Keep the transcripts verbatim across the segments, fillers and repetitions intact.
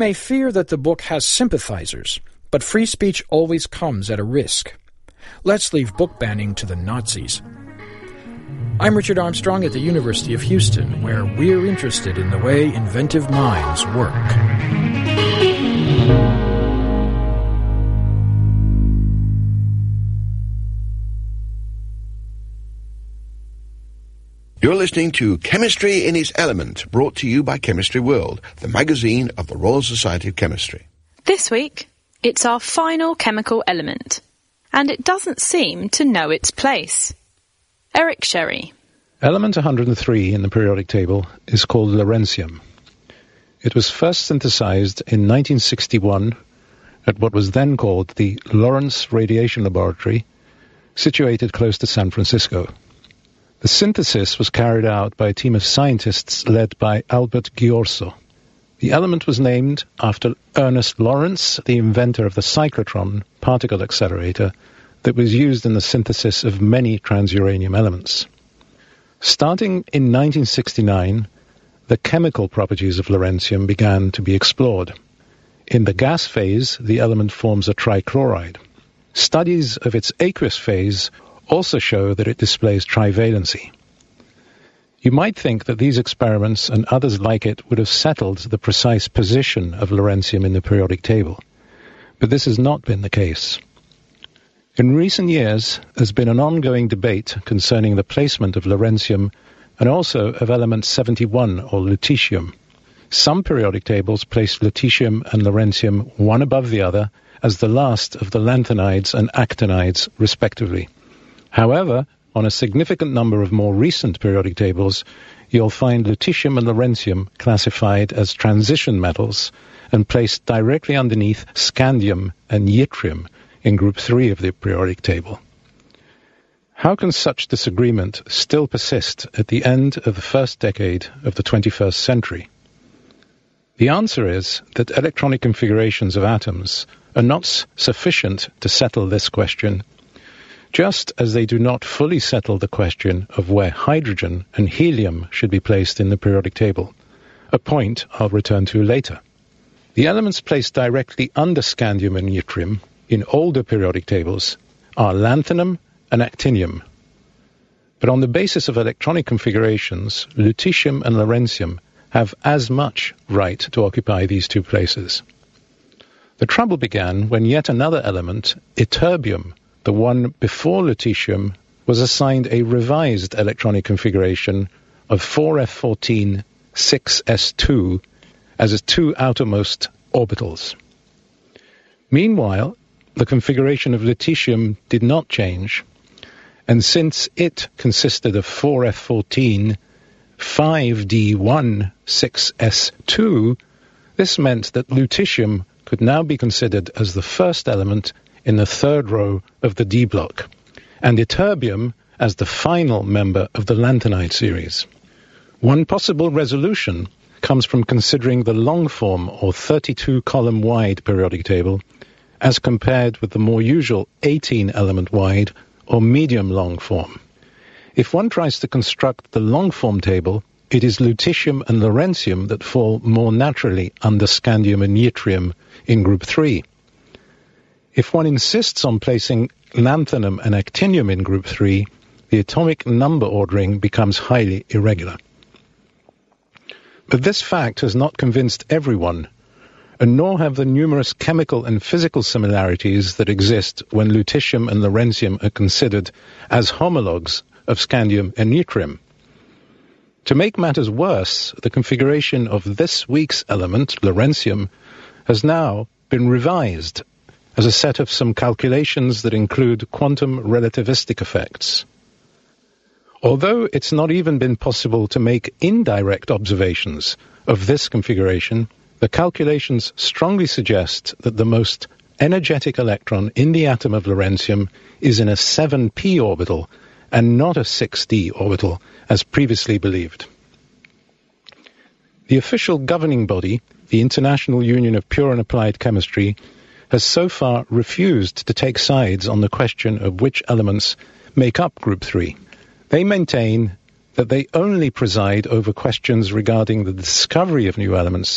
may fear that the book has sympathizers, but free speech always comes at a risk. Let's leave book banning to the Nazis. I'm Richard Armstrong at the University of Houston, where we're interested in the way inventive minds work. You're listening to Chemistry in its Element, brought to you by Chemistry World, the magazine of the Royal Society of Chemistry. This week, it's our final chemical element, and it doesn't seem to know its place. Eric Sherry. Element one hundred three in the periodic table is called lawrencium. It was first synthesized in nineteen sixty-one at what was then called the Lawrence Radiation Laboratory, situated close to San Francisco. The synthesis was carried out by a team of scientists led by Albert Ghiorso. The element was named after Ernest Lawrence, the inventor of the cyclotron particle accelerator that was used in the synthesis of many transuranium elements. Starting in nineteen sixty-nine, the chemical properties of lawrencium began to be explored. In the gas phase, the element forms a trichloride. Studies of its aqueous phase also show that it displays trivalency. You might think that these experiments and others like it would have settled the precise position of lawrencium in the periodic table, but this has not been the case. In recent years, there's been an ongoing debate concerning the placement of lawrencium and also of element seventy-one, or lutetium. Some periodic tables place lutetium and lawrencium one above the other as the last of the lanthanides and actinides, respectively. However, on a significant number of more recent periodic tables, you'll find lutetium and lawrencium classified as transition metals and placed directly underneath scandium and yttrium in group three of the periodic table. How can such disagreement still persist at the end of the first decade of the twenty-first century? The answer is that electronic configurations of atoms are not sufficient to settle this question, just as they do not fully settle the question of where hydrogen and helium should be placed in the periodic table, a point I'll return to later. The elements placed directly under scandium and yttrium in older periodic tables are lanthanum and actinium. But on the basis of electronic configurations, lutetium and lawrencium have as much right to occupy these two places. The trouble began when yet another element, ytterbium, the one before lutetium, was assigned a revised electronic configuration of four F fourteen six S two as its two outermost orbitals. Meanwhile, the configuration of lutetium did not change, and since it consisted of four F fourteen five D one six S two, this meant that lutetium could now be considered as the first element in the third row of the D block, and ytterbium as the final member of the lanthanide series. One possible resolution comes from considering the long form or thirty-two column wide periodic table as compared with the more usual eighteen element wide or medium long form. If one tries to construct the long form table, it is lutetium and lawrencium that fall more naturally under scandium and yttrium in group three. If one insists on placing lanthanum and actinium in group three, the atomic number ordering becomes highly irregular. But this fact has not convinced everyone, and nor have the numerous chemical and physical similarities that exist when lutetium and lawrencium are considered as homologues of scandium and yttrium. To make matters worse, the configuration of this week's element, lawrencium, has now been revised as a set of some calculations that include quantum relativistic effects. Although it's not even been possible to make indirect observations of this configuration, the calculations strongly suggest that the most energetic electron in the atom of lawrencium is in a seven p orbital and not a six d orbital, as previously believed. The official governing body, the International Union of Pure and Applied Chemistry, has so far refused to take sides on the question of which elements make up Group three. They maintain that they only preside over questions regarding the discovery of new elements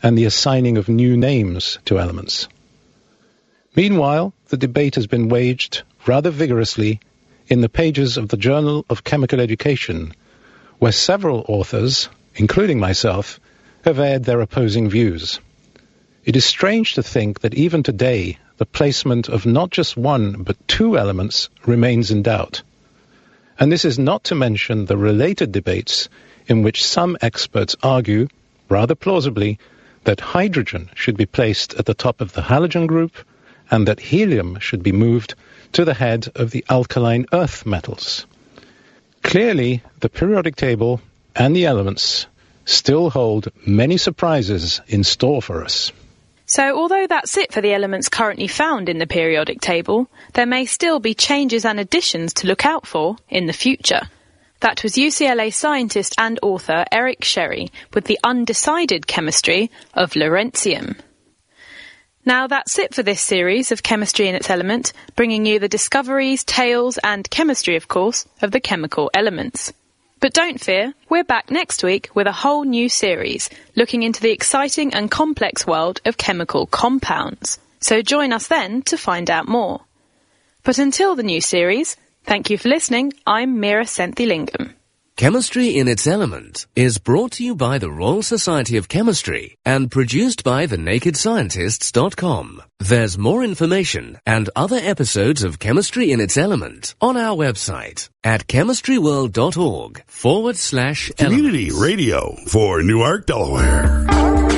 and the assigning of new names to elements. Meanwhile, the debate has been waged rather vigorously in the pages of the Journal of Chemical Education, where several authors, including myself, have aired their opposing views. It is strange to think that even today, the placement of not just one but two elements remains in doubt. And this is not to mention the related debates in which some experts argue, rather plausibly, that hydrogen should be placed at the top of the halogen group and that helium should be moved to the head of the alkaline earth metals. Clearly, the periodic table and the elements still hold many surprises in store for us. So, although that's it for the elements currently found in the periodic table, there may still be changes and additions to look out for in the future. That was U C L A scientist and author Eric Sherry with the undecided chemistry of lawrencium. Now that's it for this series of Chemistry in its Element, bringing you the discoveries, tales and chemistry, of course, of the chemical elements. But don't fear, we're back next week with a whole new series, looking into the exciting and complex world of chemical compounds. So join us then to find out more. But until the new series, thank you for listening. I'm Meera Senthilingam. Chemistry in its Element is brought to you by the Royal Society of Chemistry and produced by the naked scientists dot com. There's more information and other episodes of Chemistry in its Element on our website at chemistryworld.org forward slash Community radio for Newark, Delaware.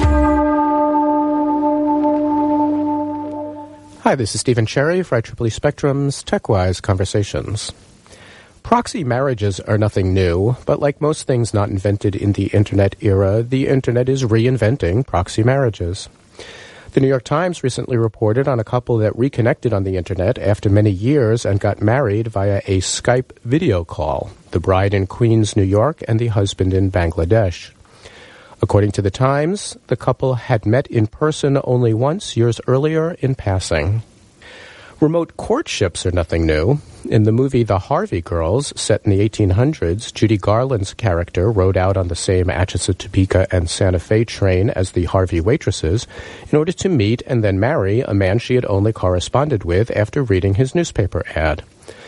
Hi, this is Stephen Cherry for I triple E Spectrum's TechWise Conversations. Proxy marriages are nothing new, but like most things not invented in the Internet era, the Internet is reinventing proxy marriages. The New York Times recently reported on a couple that reconnected on the Internet after many years and got married via a Skype video call, the bride in Queens, New York, and the husband in Bangladesh. According to the Times, the couple had met in person only once years earlier in passing. Remote courtships are nothing new. In the movie The Harvey Girls, set in the eighteen hundreds, Judy Garland's character rode out on the same Atchison, Topeka, and Santa Fe train as the Harvey waitresses in order to meet and then marry a man she had only corresponded with after reading his newspaper ad.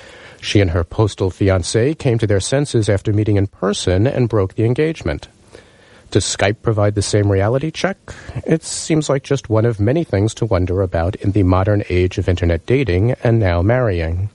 She and her postal fiancé came to their senses after meeting in person and broke the engagement. Does Skype provide the same reality check? It seems like just one of many things to wonder about in the modern age of Internet dating and now marrying.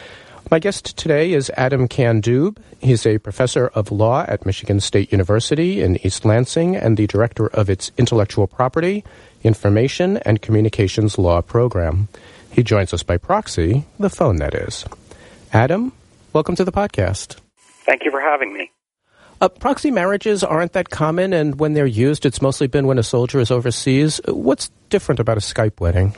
My guest today is Adam Kandub. He's a professor of law at Michigan State University in East Lansing and the director of its Intellectual Property, Information, and Communications Law program. He joins us by proxy, the phone that is. Adam, welcome to the podcast. Thank you for having me. Uh, proxy marriages aren't that common, and when they're used, it's mostly been when a soldier is overseas. What's different about a Skype wedding?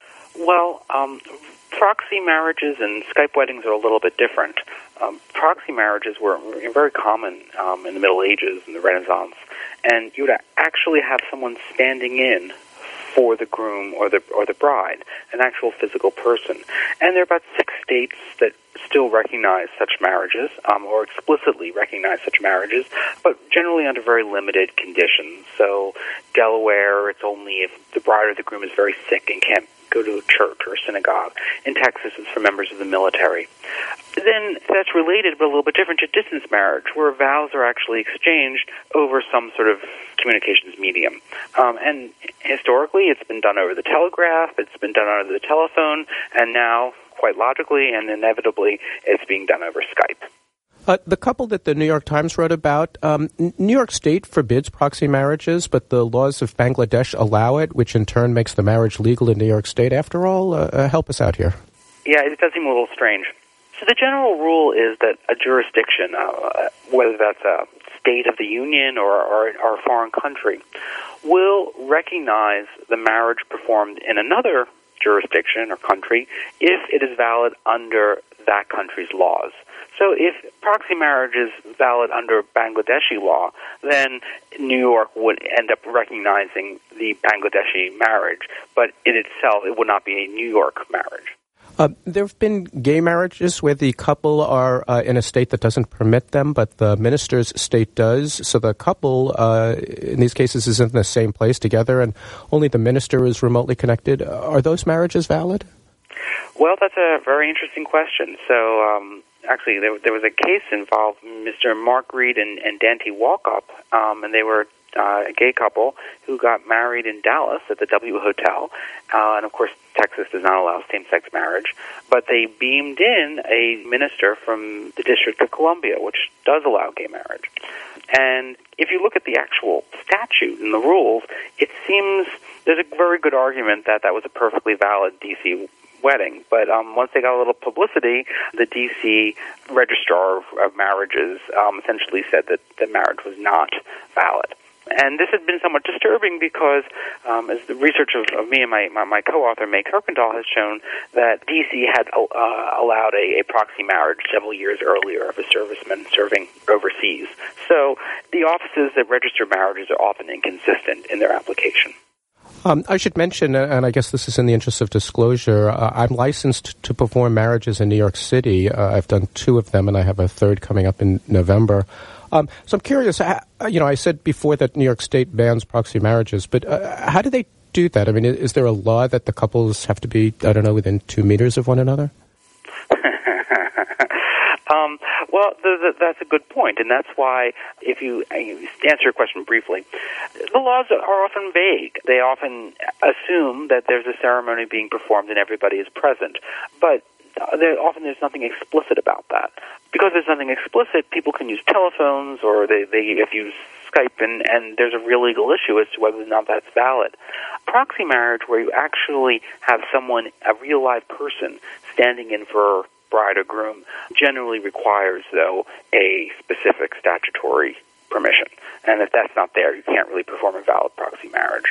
Well, um, proxy marriages and Skype weddings are a little bit different. Um, proxy marriages were very common um, in the Middle Ages and the Renaissance, and you would actually have someone standing in for the groom or the or the bride, an actual physical person. And there are about six states that still recognize such marriages, um, or explicitly recognize such marriages, but generally under very limited conditions. So Delaware, it's only if the bride or the groom is very sick and can't go to a church or a synagogue. In Texas, it's for members of the military. Then that's related, but a little bit different, to distance marriage, where vows are actually exchanged over some sort of communications medium. Um, and historically, it's been done over the telegraph, it's been done over the telephone, and now, quite logically and inevitably, it's being done over Skype. Uh, the couple that the New York Times wrote about, um, New York State forbids proxy marriages, but the laws of Bangladesh allow it, which in turn makes the marriage legal in New York State. After all, uh, uh, help us out here. Yeah, it does seem a little strange. So the general rule is that a jurisdiction, uh, whether that's a state of the union or, or, or a foreign country, will recognize the marriage performed in another jurisdiction or country if it is valid under that country's laws. So if proxy marriage is valid under Bangladeshi law, then New York would end up recognizing the Bangladeshi marriage, but in itself, it would not be a New York marriage. Uh, there have been gay marriages where the couple are uh, in a state that doesn't permit them, but the minister's state does. So the couple, uh, in these cases, is in the same place together, and only the minister is remotely connected. Are those marriages valid? Well, that's a very interesting question. So, um, actually, there, there was a case involved Mister Mark Reed and, and Dante Walkup, um, and they were uh, a gay couple who got married in Dallas at the W Hotel. Uh, and, of course, Texas does not allow same-sex marriage. But they beamed in a minister from the District of Columbia, which does allow gay marriage. And if you look at the actual statute and the rules, it seems there's a very good argument that that was a perfectly valid D C wedding. But um, once they got a little publicity, the D C Registrar of, of Marriages um, essentially said that the marriage was not valid. And this has been somewhat disturbing because, um, as the research of, of me and my, my, my co-author, May Kirkendall, has shown, that D C had uh, allowed a, a proxy marriage several years earlier of a serviceman serving overseas. So the offices that register marriages are often inconsistent in their application. Um, I should mention, and I guess this is in the interest of disclosure, uh, I'm licensed to perform marriages in New York City. Uh, I've done two of them, and I have a third coming up in November. Um, so I'm curious, uh, you know, I said before that New York State bans proxy marriages, but uh, how do they do that? I mean, is there a law that the couples have to be, I don't know, within two meters of one another? um, well, the, the, that's a good point, and that's why, if you, you answer your question briefly, the laws are often vague. They often assume that there's a ceremony being performed and everybody is present, but there, often there's nothing explicit about that. Because there's nothing explicit, people can use telephones or they, they if use Skype, and, and there's a real legal issue as to whether or not that's valid. Proxy marriage, where you actually have someone, a real live person, standing in for bride or groom, generally requires, though, a specific statutory permission. And if that's not there, you can't really perform a valid proxy marriage.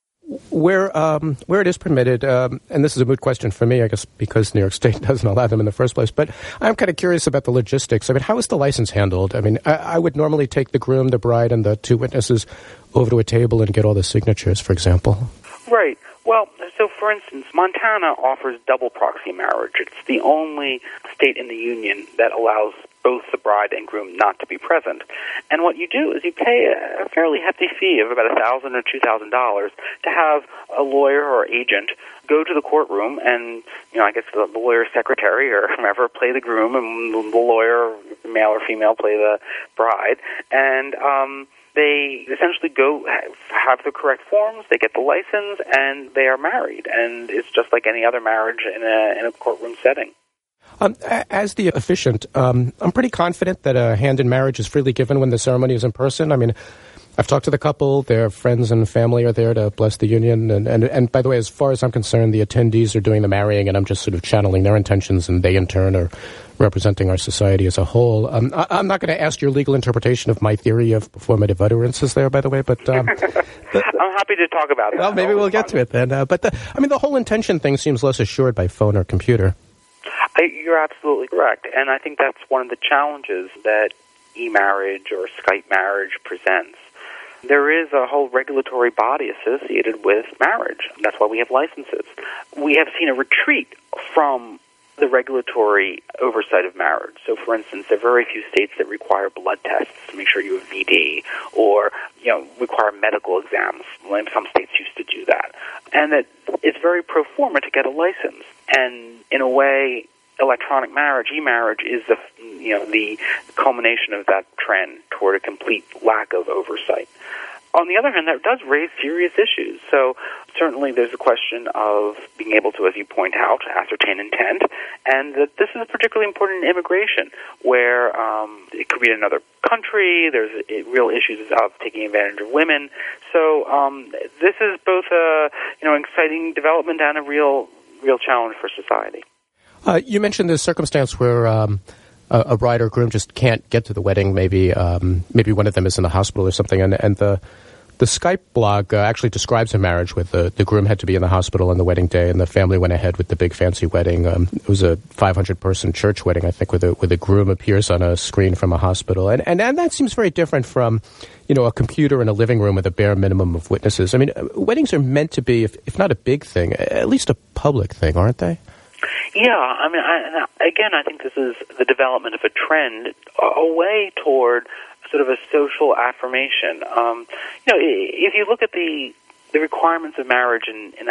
Where um, where it is permitted, um, and this is a moot question for me, I guess, because New York State doesn't allow them in the first place, but I'm kind of curious about the logistics. I mean, how is the license handled? I mean, I, I would normally take the groom, the bride, and the two witnesses over to a table and get all the signatures, for example. Right. Well, so for instance, Montana offers double proxy marriage. It's the only state in the union that allows both the bride and groom not to be present. And what you do is you pay a fairly hefty fee of about one thousand dollars or two thousand dollars to have a lawyer or agent go to the courtroom and, you know, I guess the, the lawyer's secretary or whomever play the groom and the lawyer, male or female, play the bride. And um, they essentially go have the correct forms, they get the license, and they are married. And it's just like any other marriage in a, in a courtroom setting. Um, as the officiant, um, I'm pretty confident that a hand in marriage is freely given when the ceremony is in person. I mean, I've talked to the couple, their friends and family are there to bless the union. And, and, and by the way, as far as I'm concerned, the attendees are doing the marrying, and I'm just sort of channeling their intentions, and they in turn are representing our society as a whole. Um, I, I'm not going to ask your legal interpretation of my theory of performative utterances there, by the way, but... Um, the, I'm happy to talk about it. Well, maybe we'll get to it then. Uh, but, the, I mean, the whole intention thing seems less assured by phone or computer. You're absolutely correct, and I think that's one of the challenges that e-marriage or Skype marriage presents. There is a whole regulatory body associated with marriage. That's why we have licenses. We have seen a retreat from the regulatory oversight of marriage. So, for instance, there are very few states that require blood tests to make sure you have V D, or, you know, require medical exams. Some states used to do that. And that it's very pro forma to get a license. And in a way, electronic marriage, e-marriage, is the, you know, the culmination of that trend toward a complete lack of oversight. On the other hand, that does raise serious issues. So certainly there's a question of being able to, as you point out, ascertain intent, and that this is particularly important in immigration, where um, it could be in another country. There's real issues of taking advantage of women. So um, this is both a, you know, exciting development and a real, real challenge for society. Uh, you mentioned the circumstance where um, a, a bride or groom just can't get to the wedding. Maybe um, maybe one of them is in the hospital or something. And, and the the Skype blog uh, actually describes a marriage with the, the groom had to be in the hospital on the wedding day, and the family went ahead with the big fancy wedding. Um, it was a five hundred person church wedding, I think, where the, where the groom appears on a screen from a hospital. And, and, and that seems very different from, you know, a computer in a living room with a bare minimum of witnesses. I mean, weddings are meant to be, if, if not a big thing, at least a public thing, aren't they? Yeah, I mean, I, again, I think this is the development of a trend away toward sort of a social affirmation. Um, you know, if you look at the the requirements of marriage in, in